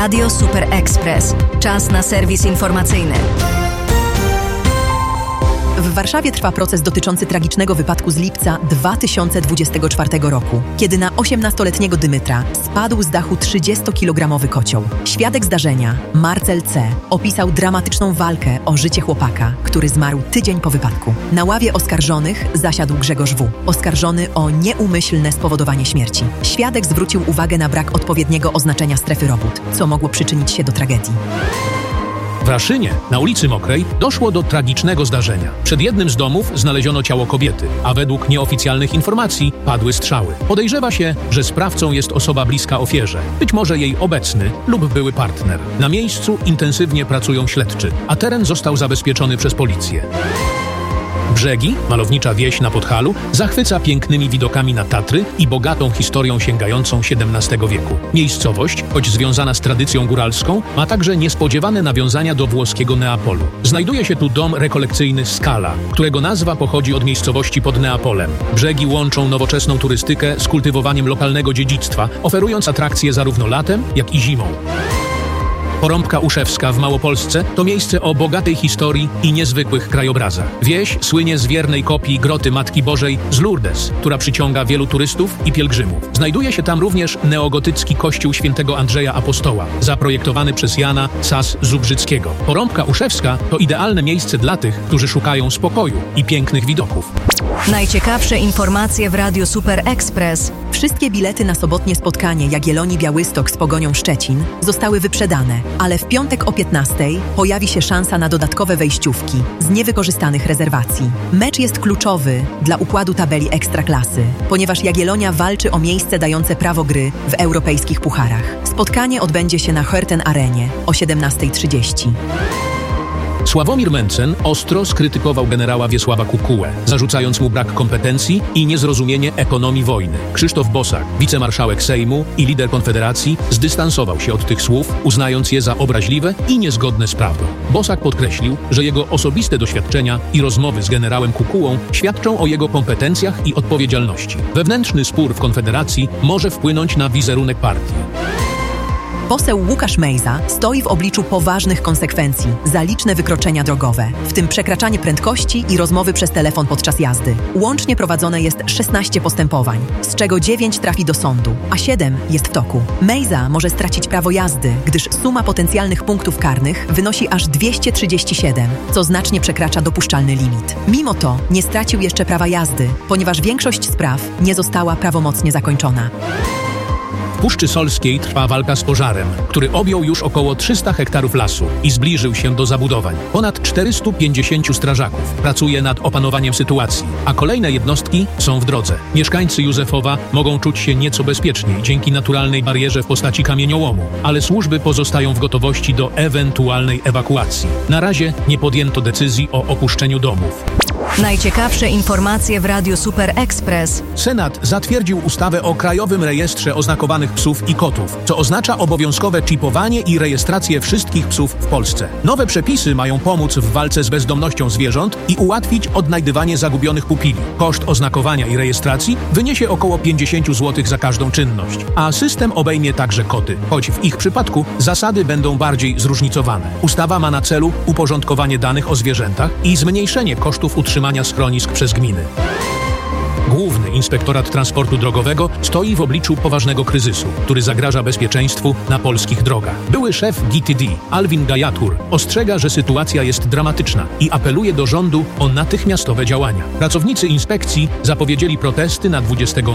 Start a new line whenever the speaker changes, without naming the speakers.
Radio Super Express. Czas na serwis informacyjny.
W Warszawie trwa proces dotyczący tragicznego wypadku z lipca 2024 roku, kiedy na 18-letniego Dymytra spadł z dachu 30-kilogramowy kocioł. Świadek zdarzenia, Marcel C., opisał dramatyczną walkę o życie chłopaka, który zmarł tydzień po wypadku. Na ławie oskarżonych zasiadł Grzegorz W., oskarżony o nieumyślne spowodowanie śmierci. Świadek zwrócił uwagę na brak odpowiedniego oznaczenia strefy robót, co mogło przyczynić się do tragedii.
W Raszynie, na ulicy Mokrej, doszło do tragicznego zdarzenia. Przed jednym z domów znaleziono ciało kobiety, a według nieoficjalnych informacji padły strzały. Podejrzewa się, że sprawcą jest osoba bliska ofierze, być może jej obecny lub były partner. Na miejscu intensywnie pracują śledczy, a teren został zabezpieczony przez policję. Brzegi, malownicza wieś na Podhalu, zachwyca pięknymi widokami na Tatry i bogatą historią sięgającą XVII wieku. Miejscowość, choć związana z tradycją góralską, ma także niespodziewane nawiązania do włoskiego Neapolu. Znajduje się tu dom rekolekcyjny Scala, którego nazwa pochodzi od miejscowości pod Neapolem. Brzegi łączą nowoczesną turystykę z kultywowaniem lokalnego dziedzictwa, oferując atrakcje zarówno latem, jak i zimą. Porąbka Uszewska w Małopolsce to miejsce o bogatej historii i niezwykłych krajobrazach. Wieś słynie z wiernej kopii groty Matki Bożej z Lourdes, która przyciąga wielu turystów i pielgrzymów. Znajduje się tam również neogotycki kościół świętego Andrzeja Apostoła, zaprojektowany przez Jana Sas-Zubrzyckiego. Porąbka Uszewska to idealne miejsce dla tych, którzy szukają spokoju i pięknych widoków.
Najciekawsze informacje w Radiu Super Express.
Wszystkie bilety na sobotnie spotkanie Jagiellonii Białystok z Pogonią Szczecin zostały wyprzedane, ale w piątek o 15:00 pojawi się szansa na dodatkowe wejściówki z niewykorzystanych rezerwacji. Mecz jest kluczowy dla układu tabeli Ekstraklasy, ponieważ Jagiellonia walczy o miejsce dające prawo gry w europejskich pucharach. Spotkanie odbędzie się na Herten Arenie o 17:30.
Sławomir Mencen ostro skrytykował generała Wiesława Kukułę, zarzucając mu brak kompetencji i niezrozumienie ekonomii wojny. Krzysztof Bosak, wicemarszałek Sejmu i lider Konfederacji, zdystansował się od tych słów, uznając je za obraźliwe i niezgodne z prawdą. Bosak podkreślił, że jego osobiste doświadczenia i rozmowy z generałem Kukułą świadczą o jego kompetencjach i odpowiedzialności. Wewnętrzny spór w Konfederacji może wpłynąć na wizerunek partii.
Poseł Łukasz Mejza stoi w obliczu poważnych konsekwencji za liczne wykroczenia drogowe, w tym przekraczanie prędkości i rozmowy przez telefon podczas jazdy. Łącznie prowadzone jest 16 postępowań, z czego 9 trafi do sądu, a 7 jest w toku. Mejza może stracić prawo jazdy, gdyż suma potencjalnych punktów karnych wynosi aż 237, co znacznie przekracza dopuszczalny limit. Mimo to nie stracił jeszcze prawa jazdy, ponieważ większość spraw nie została prawomocnie zakończona.
W Puszczy Solskiej trwa walka z pożarem, który objął już około 300 hektarów lasu i zbliżył się do zabudowań. Ponad 450 strażaków pracuje nad opanowaniem sytuacji, a kolejne jednostki są w drodze. Mieszkańcy Józefowa mogą czuć się nieco bezpieczniej dzięki naturalnej barierze w postaci kamieniołomu, ale służby pozostają w gotowości do ewentualnej ewakuacji. Na razie nie podjęto decyzji o opuszczeniu domów.
Najciekawsze informacje w Radiu Super Express.
Senat zatwierdził ustawę o Krajowym Rejestrze Oznakowanych Psów i Kotów, co oznacza obowiązkowe czipowanie i rejestrację wszystkich psów w Polsce. Nowe przepisy mają pomóc w walce z bezdomnością zwierząt i ułatwić odnajdywanie zagubionych pupili. Koszt oznakowania i rejestracji wyniesie około 50 zł za każdą czynność, a system obejmie także koty, choć w ich przypadku zasady będą bardziej zróżnicowane. Ustawa ma na celu uporządkowanie danych o zwierzętach i zmniejszenie kosztów utrzymania schronisk przez gminy. Główny Inspektorat Transportu Drogowego stoi w obliczu poważnego kryzysu, który zagraża bezpieczeństwu na polskich drogach. Były szef GTD, Alvin Gajatur, ostrzega, że sytuacja jest dramatyczna i apeluje do rządu o natychmiastowe działania. Pracownicy inspekcji zapowiedzieli protesty na 20